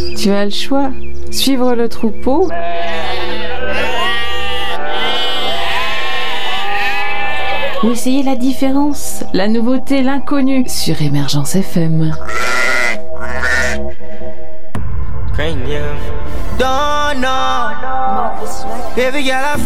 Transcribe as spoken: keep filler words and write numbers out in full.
Tu as le choix. Suivre le troupeau ou essayer la différence, la nouveauté, l'inconnu sur Émergence F M. Don't know. Baby girl, I